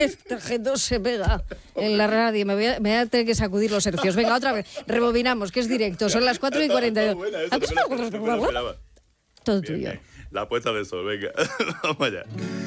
G2 se pega en la radio. Me voy a tener que sacudir los hercios. Venga, otra vez. Rebobinamos, que es directo. Son las 4:42. Todo tuyo. La puesta de sol, venga. Vamos allá.